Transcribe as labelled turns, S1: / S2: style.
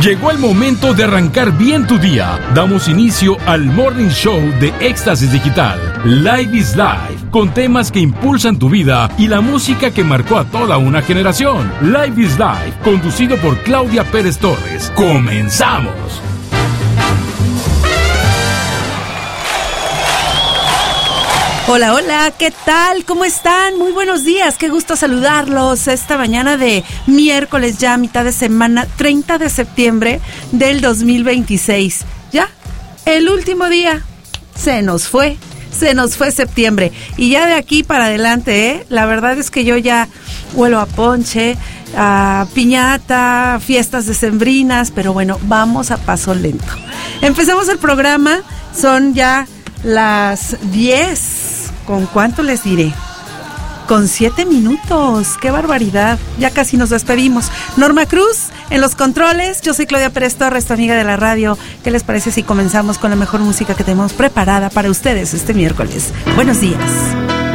S1: Llegó el momento de arrancar bien tu día. Damos inicio al Morning Show de Éxtasis Digital. Live is Life, con temas que impulsan tu vida y la música que marcó a toda una generación. Live is Life, conducido por Claudia Pérez Torres. ¡Comenzamos!
S2: Hola, hola, ¿qué tal? ¿Cómo están? Muy buenos días, qué gusto saludarlos esta mañana de miércoles, ya mitad de semana, 30 de septiembre del 2026. Ya, el último día, se nos fue septiembre. Y ya de aquí para adelante, la verdad es que yo ya huelo a ponche, a piñata, fiestas decembrinas, pero bueno, vamos a paso lento. Empezamos el programa, son ya las 10. ¿Con cuánto les diré? Con 7 minutos. ¡Qué barbaridad! Ya casi nos despedimos. Norma Cruz en los controles. Yo soy Claudia Pérez Torres, tu amiga de la radio. ¿Qué les parece si comenzamos con la mejor música que tenemos preparada para ustedes este miércoles? Buenos días.